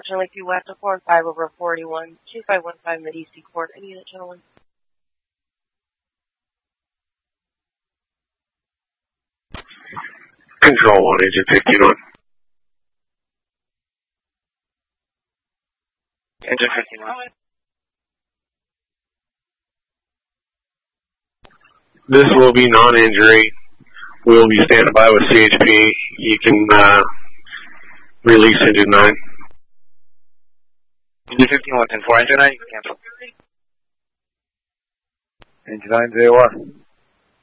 Charlie 2 West, 4-5 over 41, 2515 Mid-East Court. Any unit, gentlemen? Control 1, Engine 51. Engine 51. This will be non-injury. We will be standing by with CHP. You can release Engine 9. Engine 51, 10-4, Engine 9, you can cancel. Engine 9, 0-1.